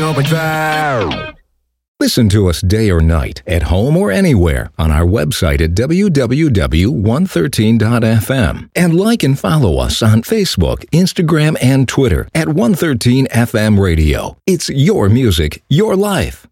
103.5. Listen to us day or night, at home or anywhere, on our website at www.113.fm. And like and follow us on Facebook, Instagram, and Twitter at 113FM Radio. It's your music, your life.